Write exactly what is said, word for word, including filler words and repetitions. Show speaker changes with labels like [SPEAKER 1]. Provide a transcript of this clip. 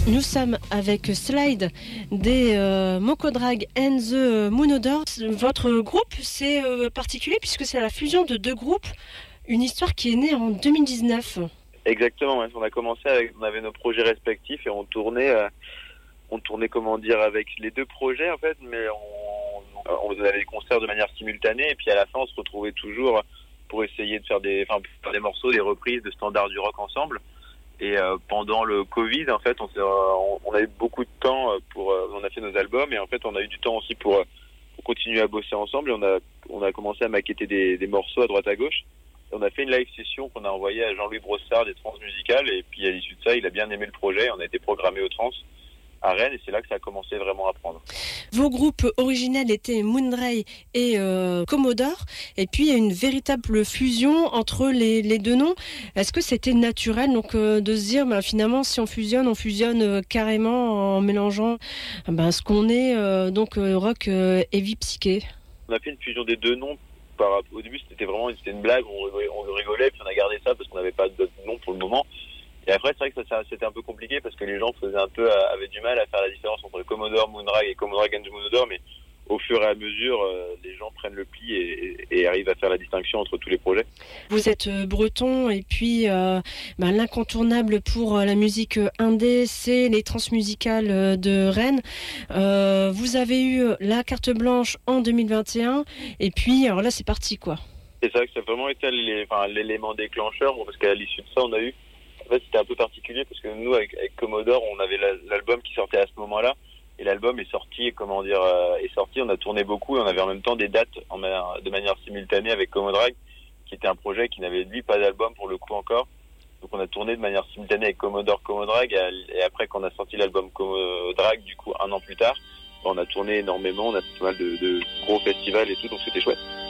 [SPEAKER 1] Nous sommes avec Slide des euh, Mokodrag and the Moonodor. Votre groupe, c'est euh, particulier puisque c'est la fusion de deux groupes, une histoire qui est née en deux mille dix-neuf.
[SPEAKER 2] Exactement, ouais. On a commencé avec, on avait nos projets respectifs et on tournait, euh, on tournait comment dire avec les deux projets en fait, mais on, on faisait des concerts de manière simultanée et puis à la fin on se retrouvait toujours pour essayer de faire des, enfin, faire des morceaux, des reprises de standards du rock ensemble. Et euh, pendant le Covid, en fait, on, s'est, on, on a eu beaucoup de temps pour, euh, on a fait nos albums et en fait, on a eu du temps aussi pour, euh, pour continuer à bosser ensemble. Et on a, on a commencé à maqueter des, des morceaux à droite à gauche. Et on a fait une live session qu'on a envoyée à Jean-Louis Brossard des Transmusicales. Et puis à l'issue de ça, il a bien aimé le projet. On a été programmé au Trans à Rennes et c'est là que ça a commencé vraiment à prendre.
[SPEAKER 1] Vos groupes originels étaient Moonray et euh, Commodore, et puis il y a une véritable fusion entre les, les deux noms. Est-ce que c'était naturel donc euh, de se dire bah, finalement si on fusionne, on fusionne euh, carrément en mélangeant bah, ce qu'on est euh, donc euh, rock euh, heavy psyché?
[SPEAKER 2] On a fait une fusion des deux noms. Par, au début c'était vraiment c'était une blague, on rigolait, on rigolait puis on a gardé ça parce qu'on n'avait pas d'autres noms pour le moment. Et après, c'est vrai que ça, c'était un peu compliqué parce que les gens faisaient un peu, avaient du mal à faire la différence entre Commodore, Moonray et Commodore and the Moonodor, mais au fur et à mesure, euh, les gens prennent le pli et, et, et arrivent à faire la distinction entre tous les projets.
[SPEAKER 1] Vous êtes breton et puis euh, ben, l'incontournable pour la musique indé, c'est les transmusicales de Rennes. Euh, vous avez eu la carte blanche en deux mille vingt et un et puis alors là, c'est parti quoi.
[SPEAKER 2] C'est ça que ça a vraiment été les, enfin, l'élément déclencheur parce qu'à l'issue de ça, on a eu en fait, c'était un peu particulier parce que nous, avec, avec Commodore, on avait la, l'album qui sortait à ce moment-là. Et l'album est sorti, comment dire, euh, est sorti. On a tourné beaucoup et on avait en même temps des dates en manière, de manière simultanée avec Commodore, qui était un projet qui n'avait lui pas d'album pour le coup encore. Donc on a tourné de manière simultanée avec Commodore, Commodore. Et après, quand on a sorti l'album Commodore, du coup, un an plus tard, on a tourné énormément. On a fait pas mal de, de gros festivals et tout, donc c'était chouette.